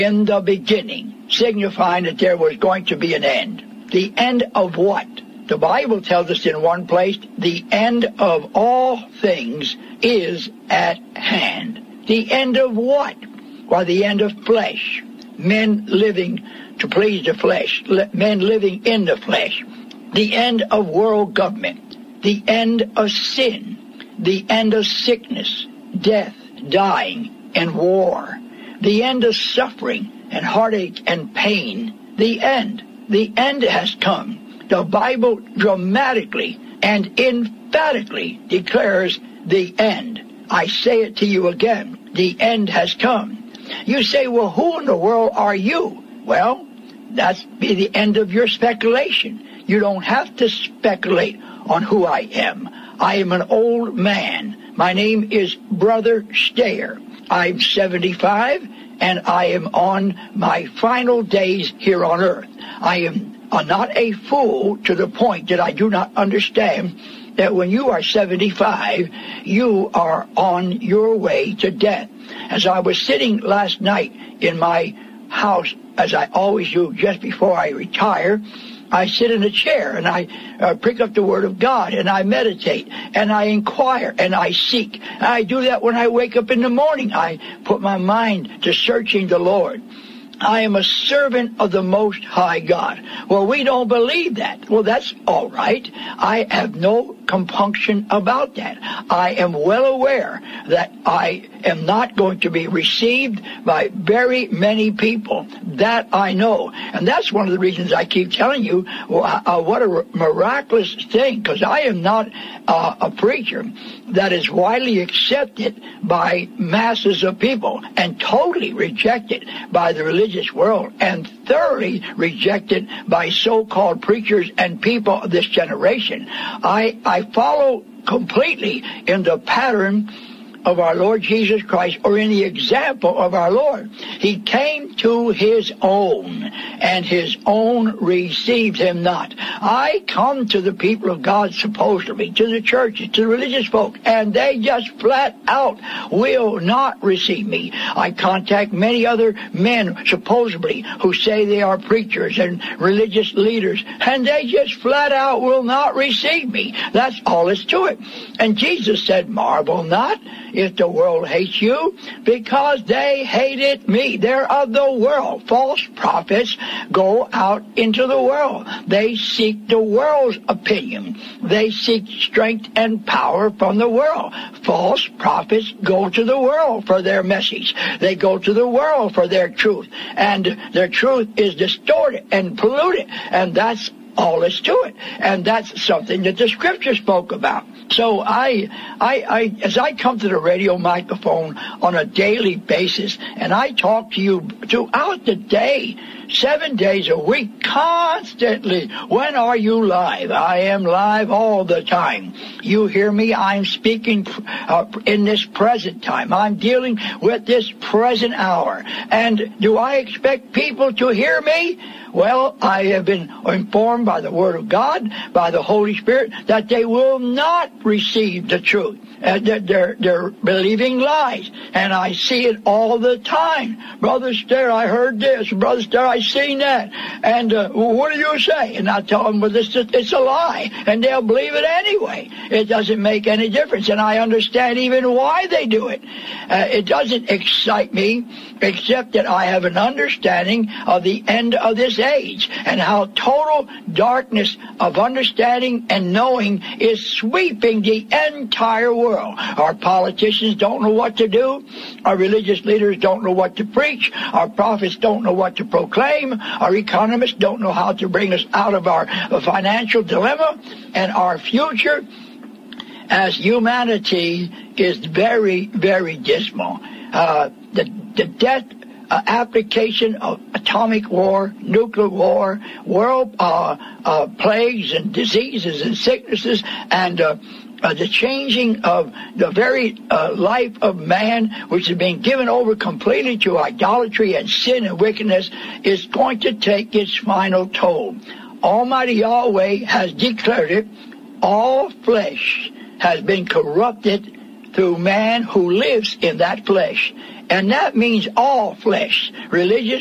in the beginning, signifying that there was going to be an end. The end of what? The Bible tells us in one place, the end of all things is at hand. The end of what? Why, the end of flesh. Men living to please the flesh. Men living in the flesh. The end of world government. The end of sin. The end of sickness, death, dying, and war. The end of suffering and heartache and pain. The end. The end has come. The Bible dramatically and emphatically declares the end. I say it to you again. The end has come. You say, well, who in the world are you? Well, that's be the end of your speculation. You don't have to speculate on who I am. I am an old man. My name is Brother Stayer. I'm 75, and I am on my final days here on earth. I am not a fool to the point that I do not understand that when you are 75, you are on your way to death. As I was sitting last night in my house, as I always do just before I retire, I sit in a chair and I pick up the Word of God and I meditate and I inquire and I seek. I do that when I wake up in the morning. I put my mind to searching the Lord. I am a servant of the Most High God. Well, we don't believe that. Well, that's all right. I have no compunction about that. I am well aware that I am not going to be received by very many people. That I know. And that's one of the reasons I keep telling you what a miraculous thing, because I am not a preacher that is widely accepted by masses of people and totally rejected by the religious world and thoroughly rejected by so-called preachers and people of this generation. I follow completely in the pattern of our Lord Jesus Christ, or in the example of our Lord. He came to his own, and his own received him not. I come to the people of God, supposedly, to the churches, to the religious folk, and they just flat out will not receive me. I contact many other men, supposedly, who say they are preachers and religious leaders, and they just flat out will not receive me. That's all is to it. And Jesus said, marvel not if the world hates you, because they hated me. They're of the world. False prophets go out into the world. They seek the world's opinion. They seek strength and power from the world. False prophets go to the world for their message. They go to the world for their truth. And their truth is distorted and polluted. And that's all is to it. And that's something that the Scripture spoke about. So as I come to the radio microphone on a daily basis, and I talk to you throughout the day, 7 days a week, constantly. When are you live? I am live all the time. You hear me? I'm speaking in this present time. I'm dealing with this present hour. And do I expect people to hear me? Well, I have been informed by the Word of God, by the Holy Spirit, that they will not receive the truth. They're believing lies, and I see it all the time. Brother Stayer, I heard this. Brother Stayer, I seen that. And what do you say? And I tell them, well, it's a lie, and they'll believe it anyway. It doesn't make any difference, and I understand even why they do it. It doesn't excite me, except that I have an understanding of the end of this age and how total darkness of understanding and knowing is sweeping the entire world. Our politicians don't know what to do. Our religious leaders don't know what to preach. Our prophets don't know what to proclaim. Our economists don't know how to bring us out of our financial dilemma. And our future as humanity is very, very dismal. The death application of atomic war, nuclear war, world plagues and diseases and sicknesses, and the changing of the very life of man, which is being given over completely to idolatry and sin and wickedness, is going to take its final toll. Almighty Yahweh has declared it. All flesh has been corrupted through man who lives in that flesh. And that means all flesh, religious,